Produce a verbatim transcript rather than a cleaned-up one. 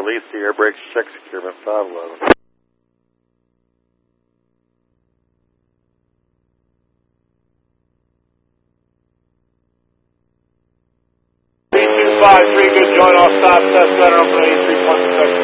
release the air brakes, check securement five eleven. three two five, three good joint off stop, test center, open eighty-three, one second.